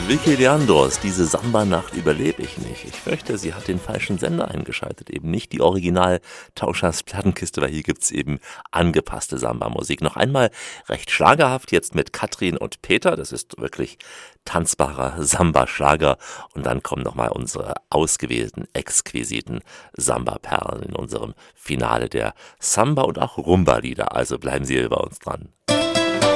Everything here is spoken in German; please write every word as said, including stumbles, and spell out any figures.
Vicky Leandros, diese Samba-Nacht überlebe ich nicht. Ich fürchte, sie hat den falschen Sender eingeschaltet. Eben nicht die Original-Tauschers Plattenkiste, weil hier gibt's eben angepasste Samba-Musik. Noch einmal recht schlagerhaft, jetzt mit Katrin und Peter. Das ist wirklich tanzbarer Samba-Schlager. Und dann kommen nochmal unsere ausgewählten, exquisiten Samba-Perlen in unserem Finale der Samba- und auch Rumba-Lieder. Also bleiben Sie bei uns dran.